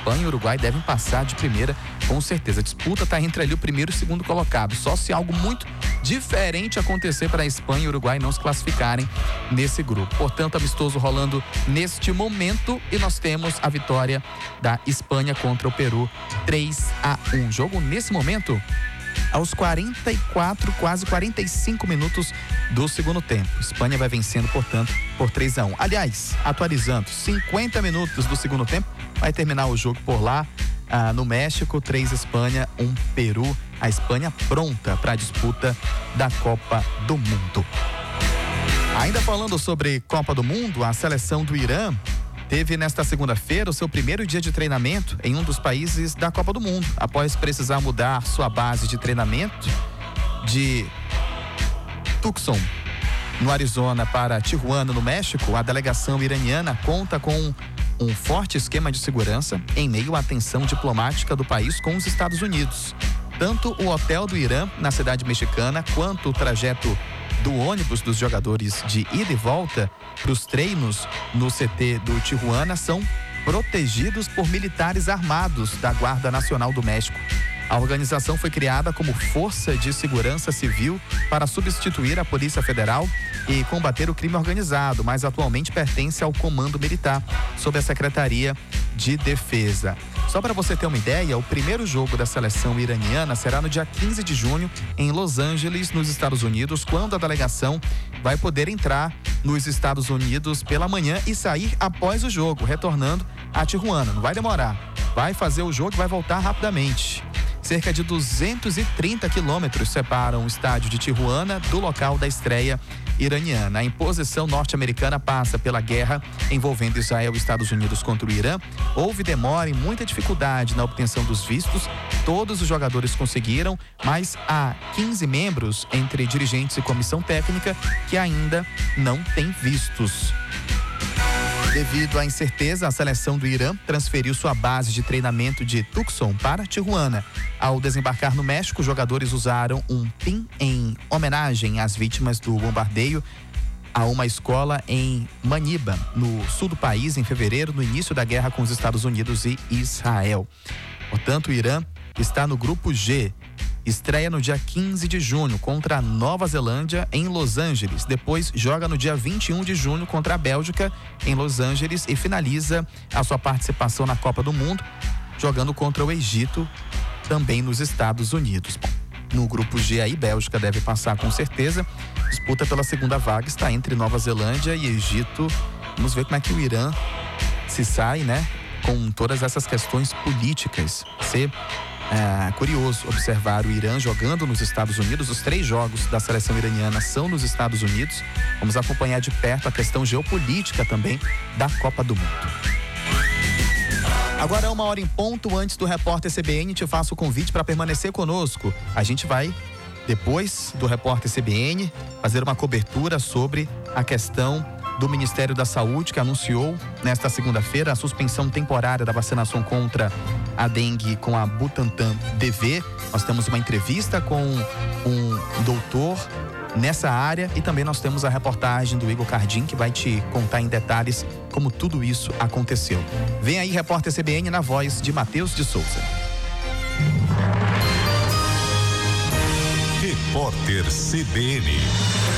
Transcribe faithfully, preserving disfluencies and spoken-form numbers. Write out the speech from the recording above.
Espanha e Uruguai devem passar de primeira com certeza. A disputa está entre ali o primeiro e o segundo colocado. Só se algo muito diferente acontecer para a Espanha e o Uruguai não se classificarem nesse grupo. Portanto, amistoso rolando neste momento e nós temos a vitória da Espanha contra o Peru, três a um. Jogo nesse momento aos quarenta e quatro, quase quarenta e cinco minutos do segundo tempo. Espanha vai vencendo, portanto, por três a um. Aliás, atualizando, cinquenta minutos do segundo tempo, vai terminar o jogo por lá, ah, no México, três Espanha, um Peru. A Espanha pronta para a disputa da Copa do Mundo. Ainda falando sobre Copa do Mundo, a seleção do Irã teve nesta segunda-feira o seu primeiro dia de treinamento em um dos países da Copa do Mundo, após precisar mudar sua base de treinamento de Tucson, no Arizona, para Tijuana, no México. A delegação iraniana conta com um forte esquema de segurança em meio à tensão diplomática do país com os Estados Unidos. Tanto o hotel do Irã, na cidade mexicana, quanto o trajeto do ônibus dos jogadores de ida e volta para os treinos no C T do Tijuana são protegidos por militares armados da Guarda Nacional do México. A organização foi criada como Força de Segurança Civil para substituir a Polícia Federal e combater o crime organizado, mas atualmente pertence ao Comando Militar, sob a Secretaria de Defesa. Só para você ter uma ideia, o primeiro jogo da seleção iraniana será no dia quinze de junho, em Los Angeles, nos Estados Unidos, quando a delegação vai poder entrar nos Estados Unidos pela manhã e sair após o jogo, retornando a Tijuana. Não vai demorar. Vai fazer o jogo e vai voltar rapidamente. Cerca de duzentos e trinta quilômetros separam o estádio de Tijuana do local da estreia iraniana. A imposição norte-americana passa pela guerra envolvendo Israel e Estados Unidos contra o Irã. Houve demora e muita dificuldade na obtenção dos vistos. Todos os jogadores conseguiram, mas há quinze membros entre dirigentes e comissão técnica que ainda não têm vistos. Devido à incerteza, a seleção do Irã transferiu sua base de treinamento de Tucson para Tijuana. Ao desembarcar no México, os jogadores usaram um pin em homenagem às vítimas do bombardeio a uma escola em Maniba, no sul do país, em fevereiro, no início da guerra com os Estados Unidos e Israel. Portanto, o Irã está no grupo G. Estreia no dia quinze de junho contra a Nova Zelândia em Los Angeles. Depois joga no dia vinte e um de junho contra a Bélgica em Los Angeles e finaliza a sua participação na Copa do Mundo jogando contra o Egito, também nos Estados Unidos. No grupo G aí, Bélgica deve passar com certeza. Disputa pela segunda vaga está entre Nova Zelândia e Egito. Vamos ver como é que o Irã se sai, né? Com todas essas questões políticas. Ser É curioso observar o Irã jogando nos Estados Unidos. Os três jogos da seleção iraniana são nos Estados Unidos. Vamos acompanhar de perto a questão geopolítica também da Copa do Mundo. Agora é uma hora em ponto. Antes do Repórter C B N, te faço o convite para permanecer conosco. A gente vai, depois do Repórter C B N, fazer uma cobertura sobre a questão do Ministério da Saúde, que anunciou nesta segunda-feira a suspensão temporária da vacinação contra a dengue com a Butantan D V. Nós temos uma entrevista com um doutor nessa área e também nós temos a reportagem do Igor Cardim, que vai te contar em detalhes como tudo isso aconteceu. Vem aí, Repórter C B N, na voz de Matheus de Souza. Repórter C B N.